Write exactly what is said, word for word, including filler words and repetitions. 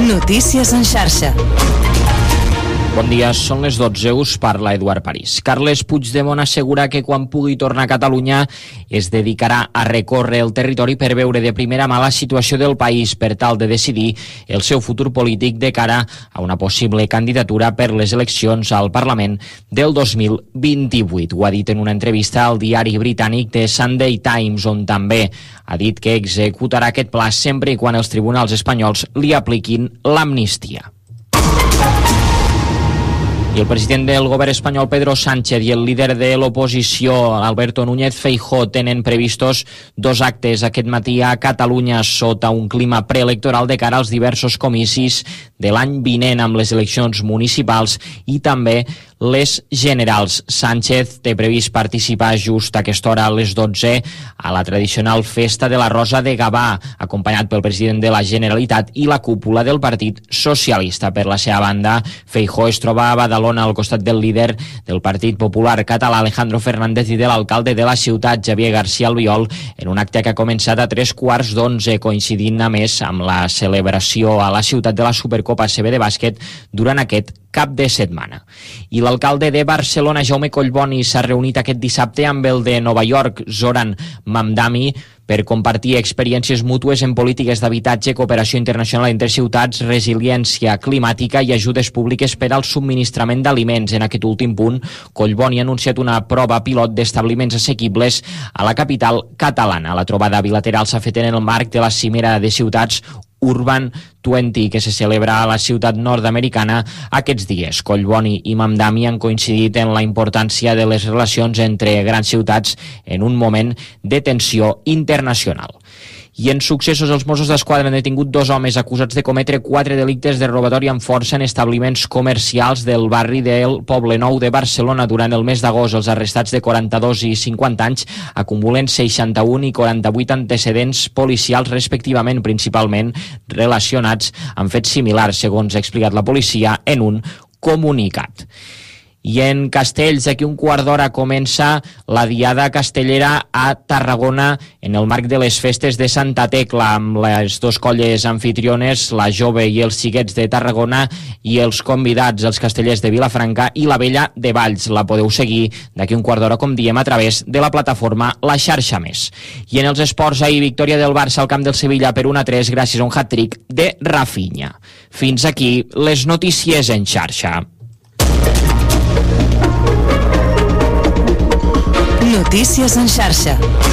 Notícies en xarxa. Bon dia, són les dotze, us parla Eduard París. Carles Puigdemont assegura que quan pugui tornar a Catalunya es dedicarà a recórrer el territori per veure de primera mà la situació del país per tal de decidir el seu futur polític de cara a una possible candidatura per les eleccions al Parlament del dos mil vint-i-vuit. Ho ha dit en una entrevista al diari britànic The Sunday Times, on també ha dit que executarà aquest pla sempre i quan els tribunals espanyols li apliquin l'amnistia. I el president del govern espanyol, Pedro Sánchez, i el líder de l'oposició, Alberto Núñez Feijóo, tenen previstos dos actes aquest matí a Catalunya sota un clima preelectoral de cara als diversos comicis de l'any vinent amb les eleccions municipals i també les generals. Sánchez té previst participar just a aquesta hora a les dotze a la tradicional Festa de la Rosa de Gavà, acompanyat pel president de la Generalitat i la cúpula del Partit Socialista. Per la seva banda, Feijóo es troba a Badalona al costat del líder del Partit Popular Català, Alejandro Fernández, i de l'alcalde de la ciutat, Javier García Albiol, en un acte que ha començat a tres quarts d'onze, coincidint a més amb la celebració a la ciutat de la Supercopa A C B de bàsquet durant aquest cap de setmana. I l'alcalde de Barcelona, Jaume Collboni, s'ha reunit aquest dissabte amb el de Nova York, Zoran Mamdani, per compartir experiències mútues en polítiques d'habitatge, cooperació internacional entre ciutats, resiliència climàtica i ajudes públiques per al subministrament d'aliments. En aquest últim punt, Collboni ha anunciat una prova pilot d'establiments assequibles a la capital catalana. La trobada bilateral s'ha fet en el marc de la cimera de ciutats Urban vint, que se celebra a la ciutat nord-americana aquests dies. Collboni i Mamdani han coincidit en la importància de les relacions entre grans ciutats en un moment de tensió internacional. I en successos, els Mossos d'Esquadra han detingut dos homes acusats de cometre quatre delictes de robatori amb força en establiments comercials del barri del Poblenou de Barcelona. Durant el mes d'agost, els arrestats de quaranta-dos i cinquanta anys acumulen seixanta-un i quaranta-vuit antecedents policials respectivament, principalment relacionats amb fets similars, segons ha explicat la policia en un comunicat. I en Castells, d'aquí un quart d'hora comença la Diada Castellera a Tarragona en el marc de les festes de Santa Tecla, amb les dos colles anfitriones, la Jove i els Xiquets de Tarragona, i els convidats, els castellers de Vilafranca i la Vella de Valls. La podeu seguir d'aquí un quart d'hora, com diem, a través de la plataforma La Xarxa Més. I en els esports, ahir, victòria del Barça al camp del Sevilla per un a tres gràcies a un hat-trick de Rafinha. Fins aquí les notícies en xarxa. Notícies en xarxa.